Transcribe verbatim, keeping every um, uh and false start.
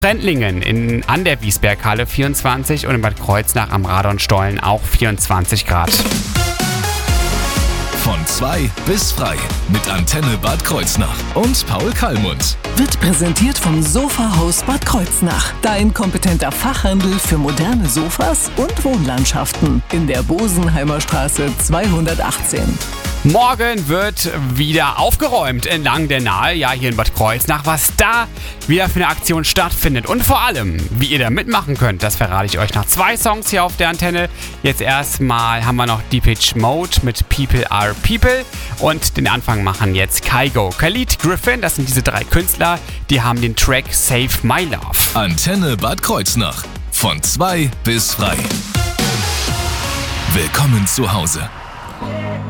Trendlingen in, an der Wiesberghalle vierundzwanzig und in Bad Kreuznach am Radonstollen auch vierundzwanzig Grad. Von zwei bis frei mit Antenne Bad Kreuznach und Paul Kallmund. Wird präsentiert vom Sofahaus Bad Kreuznach. Dein kompetenter Fachhandel für moderne Sofas und Wohnlandschaften. In der Bosenheimer Straße zweihundertachtzehn. Morgen wird wieder aufgeräumt entlang der Nahe, ja hier in Bad Kreuznach. Was da wieder für eine Aktion stattfindet und vor allem, wie ihr da mitmachen könnt, das verrate ich euch nach zwei Songs hier auf der Antenne. Jetzt erstmal haben wir noch Depeche Mode mit People Are People und den Anfang machen jetzt Kygo, Khalid, Griffin. Das sind diese drei Künstler, die haben den Track Save My Love. Antenne Bad Kreuznach. Von zwei bis frei. Willkommen zu Hause.